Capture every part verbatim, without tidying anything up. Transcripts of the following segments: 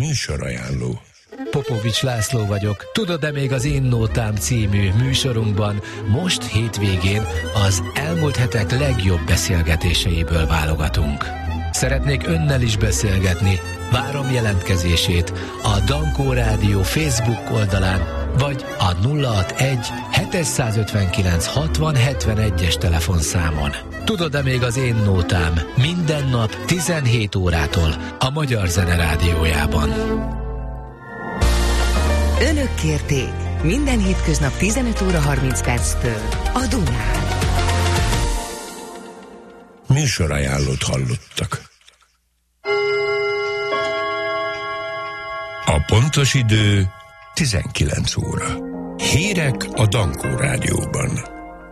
Műsorajánló. Popovics László vagyok. Tudod-e még az Én Nótám című műsorunkban most hétvégén az elmúlt hetek legjobb beszélgetéseiből válogatunk. Szeretnék önnel is beszélgetni. Várom jelentkezését a Dankó Rádió Facebook oldalán, vagy a nulla hatvanegy hétszázötvenkilenc hatvan hetvenegyes telefonszámon. Tudod-e még az Én Nótám minden nap tizenhét órától a Magyar Zene Rádiójában. Önök kérték minden hétköznap tizenöt óra harminc perctől a Dunán. Műsorajánlót hallottak. A pontos idő tizenkilenc óra. Hírek a Dankó Rádióban.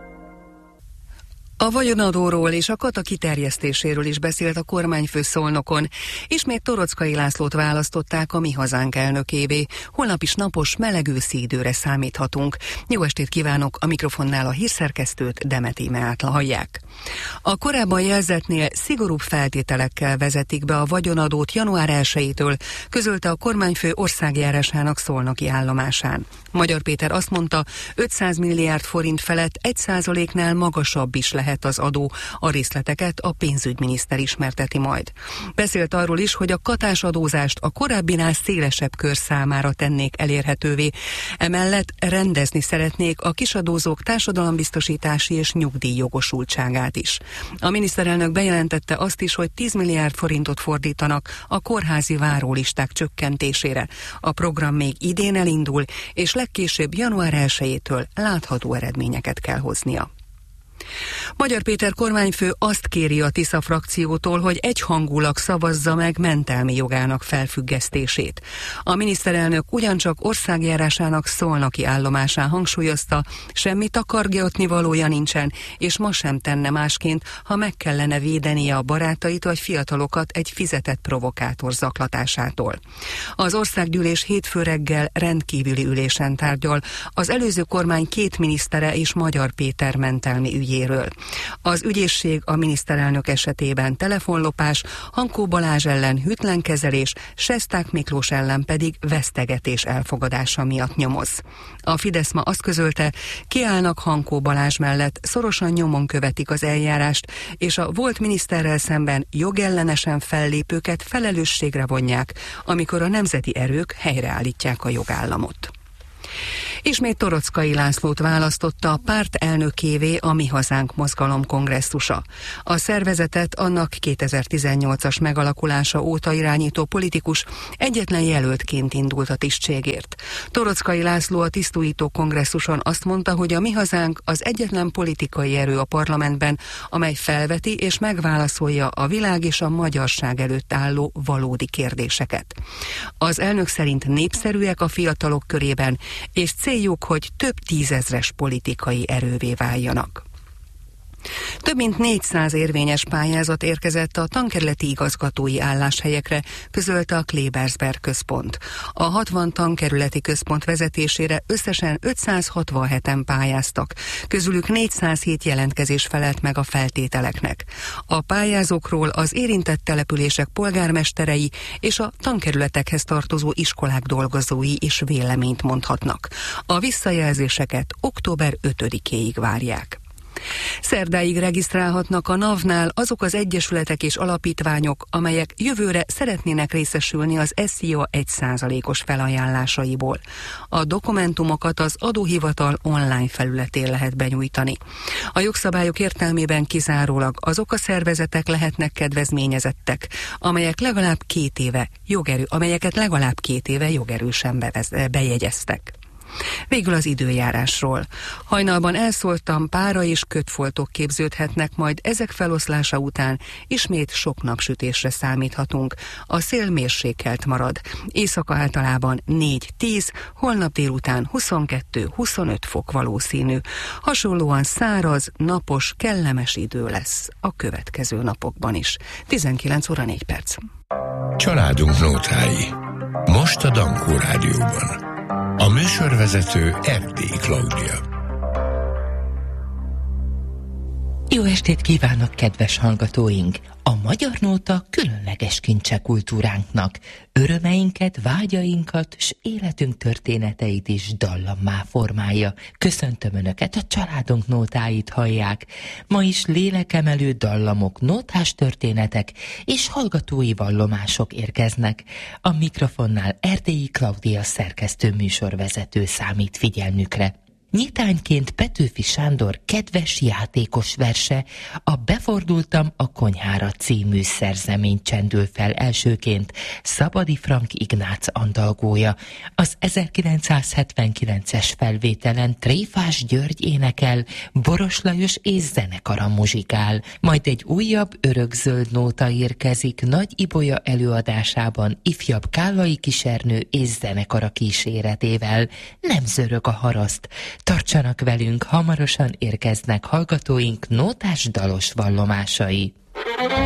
A vagyonadóról és a kata kiterjesztéséről is beszélt a kormányfő Szolnokon. Ismét Toroczkai Lászlót választották a Mi Hazánk elnökévé. Holnap is napos, meleg őszi időre számíthatunk. Jó estét kívánok, a mikrofonnál a hírszerkesztőt, Demet Íme hallják. A korábban jelzetnél szigorúbb feltételekkel vezetik be a vagyonadót január elsejétől, közölte a kormányfő országjárásának szolnoki állomásán. Magyar Péter azt mondta, ötszáz milliárd forint felett egy százaléknál magasabb is lehet az adó, a részleteket a pénzügyminiszter ismerteti majd. Beszélt arról is, hogy a katás adózást a korábbinál szélesebb kör számára tennék elérhetővé. Emellett rendezni szeretnék a kisadózók társadalombiztosítási és nyugdíjjogosultságát is. A miniszterelnök bejelentette azt is, hogy tíz milliárd forintot fordítanak a kórházi várólisták csökkentésére. A program még idén elindul, és legkésőbb január elsejétől látható eredményeket kell hoznia. Magyar Péter kormányfő azt kéri a Tisza frakciótól, hogy egyhangulag szavazza meg mentelmi jogának felfüggesztését. A miniszterelnök ugyancsak országjárásának szolnoki állomásán hangsúlyozta, semmi takargatni valója nincsen, és ma sem tenne másként, ha meg kellene védenie a barátait vagy fiatalokat egy fizetett provokátor zaklatásától. Az országgyűlés hétfő reggel rendkívüli ülésen tárgyal az előző kormány két minisztere és Magyar Péter mentelmi ügyéről. Az ügyészség a miniszterelnök esetében telefonlopás, Hankó Balázs ellen hűtlenkezelés, Sesták Miklós ellen pedig vesztegetés elfogadása miatt nyomoz. A Fidesz ma azt közölte, kiállnak Hankó Balázs mellett, szorosan nyomon követik az eljárást, és a volt miniszterrel szemben jogellenesen fellépőket felelősségre vonják, amikor a nemzeti erők helyreállítják a jogállamot. Ismét Toroczkai Lászlót választotta a párt elnökévé a Mi Hazánk mozgalom kongresszusa. A szervezetet annak kétezer-tizennyolcas megalakulása óta irányító politikus egyetlen jelöltként indult a tisztségért. Toroczkai László a tisztújító kongresszuson azt mondta, hogy a Mi Hazánk az egyetlen politikai erő a parlamentben, amely felveti és megválaszolja a világ és a magyarság előtt álló valódi kérdéseket. Az elnök szerint népszerűek a fiatalok körében, és céljuk, hogy több tízezres politikai erővé váljanak. Több mint négyszáz érvényes pályázat érkezett a tankerületi igazgatói álláshelyekre, közölte a Klebersberg központ. A hatvan tankerületi központ vezetésére összesen ötszázhatvanheten pályáztak, közülük négyszázhét jelentkezés felelt meg a feltételeknek. A pályázókról az érintett települések polgármesterei és a tankerületekhez tartozó iskolák dolgozói is véleményt mondhatnak. A visszajelzéseket október ötödikéig várják. Szerdáig regisztrálhatnak a navnál azok az egyesületek és alapítványok, amelyek jövőre szeretnének részesülni az es zé i á egy százalékos felajánlásaiból. A dokumentumokat az adóhivatal online felületén lehet benyújtani. A jogszabályok értelmében kizárólag azok a szervezetek lehetnek kedvezményezettek, amelyek legalább két éve jogerő, amelyeket legalább két éve jogerősen bevez, bejegyeztek. Végül az időjárásról. Hajnalban elszóltam, pára és kötfoltok képződhetnek, majd ezek feloszlása után ismét sok napsütésre számíthatunk. A szél mérsékelt marad. Éjszaka általában négy-tíz, holnap délután huszonkettő-huszonöt fok valószínű. Hasonlóan száraz, napos, kellemes idő lesz a következő napokban is. tizenkilenc óra négy perc. Családunk nótái. Most a Dankó Rádióban. A műsorvezető Erdélyi Klaudia. Jó estét kívánok, kedves hallgatóink! A magyar nóta különleges kincse kultúránknak. Örömeinket, vágyainkat s életünk történeteit is dallammá formálja. Köszöntöm Önöket, a családunk nótáit hallják. Ma is lélekemelő dallamok, nótás történetek és hallgatói vallomások érkeznek. A mikrofonnál Erdélyi Klaudia szerkesztő műsorvezető számít figyelmükre. Nyitányként Petőfi Sándor kedves játékos verse, a Befordultam a konyhára című szerzemény csendül fel elsőként Szabadi Frank Ignác andalgója. Az ezerkilencszázhetvenkilences felvételen Tréfás György énekel, Boros Lajos és zenekara muzsikál. Majd egy újabb örökzöld nóta érkezik Nagy Ibolya előadásában ifjabb Kállai Kisernő és zenekara kíséretével. Nem zörög a haraszt. Tartsanak velünk, hamarosan érkeznek hallgatóink nótás dalos vallomásai.